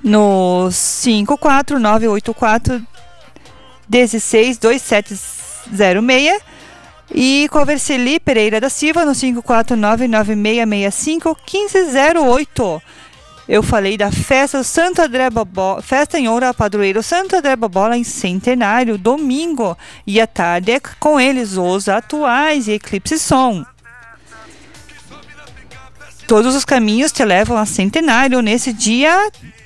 no 54984162706 e com a Verceli Pereira da Silva no 54996651508. Eu falei da festa do Santo André Bobola, festa em honra ao padroeiro Santo André Bobola em Centenário, domingo, e à tarde é com eles os atuais e Eclipse Som. Todos os caminhos te levam a Centenário nesse dia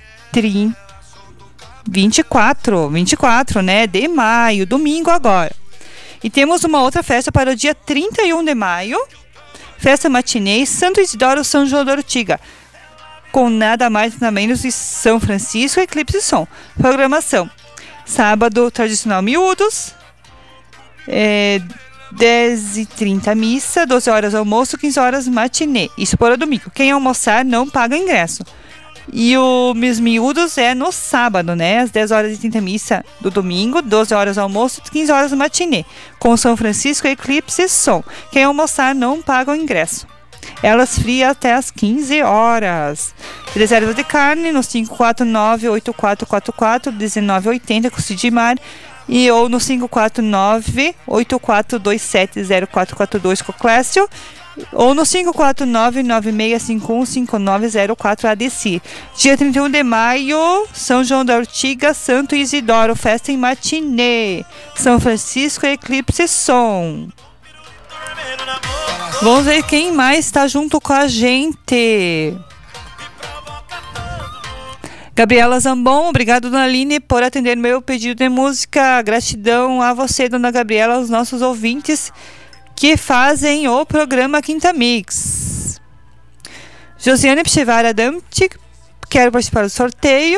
24, né, de maio, domingo agora. E temos uma outra festa para o dia 31 de maio, festa matinê Santo Isidoro São João da Ortiga, com nada mais nada menos de São Francisco Eclipse Som. Programação: sábado tradicional miúdos, 10h30 missa, 12 horas almoço, 15 horas matinê. Isso para domingo. Quem almoçar não paga ingresso. E os miúdos é no sábado, né? Às 10h30 missa do domingo, 12 horas almoço, 15 horas matinê. Com São Francisco Eclipse Som. Quem almoçar não paga o ingresso. Elas frias até às 15 horas. Reserva de carne no 549-8444-1980 com Sidimar e ou no 549-8427-0442 com Clécio ou no 549-9651-5904 ADC. Dia 31 de maio, São João da Ortiga, Santo Isidoro, festa em matinê. São Francisco Eclipse Som. Vamos ver quem mais está junto com a gente. Gabriela Zambon, obrigado, Dona Aline, por atender meu pedido de música. Gratidão a você, Dona Gabriela, aos nossos ouvintes que fazem o programa Quinta Mix. Josiane Pchevara Damti, quero participar do sorteio.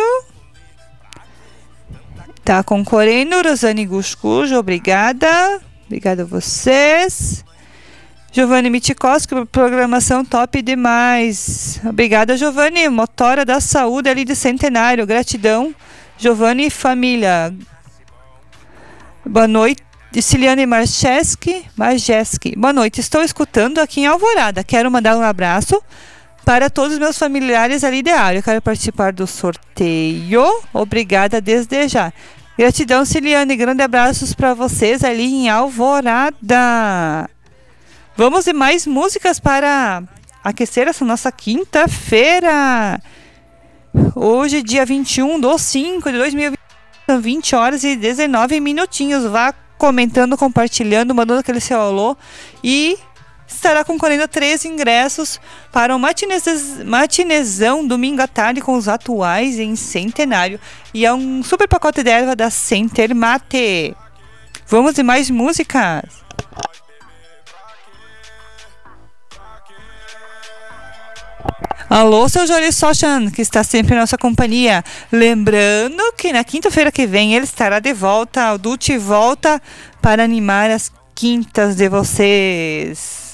Tá concorrendo. Rosane Guscujo, obrigada. Obrigada a vocês. Giovanni Mitikowski, programação top demais. Obrigada, Giovanni. Motora da Saúde ali de Centenário. Gratidão, Giovanni e família. Boa noite, Ciliane Marcheski. Boa noite, estou escutando aqui em Alvorada. Quero mandar um abraço para todos os meus familiares ali de área. Quero participar do sorteio. Obrigada desde já. Gratidão, Ciliane. Grande abraços para vocês ali em Alvorada. Vamos de mais músicas para aquecer essa nossa quinta-feira. Hoje, dia 21/5/2020, 20 horas e 19 minutinhos. Vá comentando, compartilhando, mandando aquele seu alô. E estará concorrendo a 3 ingressos para o matinezão domingo à tarde com os atuais em Centenário. E é um super pacote de erva da Center Mate. Vamos de mais músicas. Alô, seu Jory Sochan, que está sempre em nossa companhia. Lembrando que na quinta-feira que vem ele estará de volta, o Dutti volta para animar as quintas de vocês.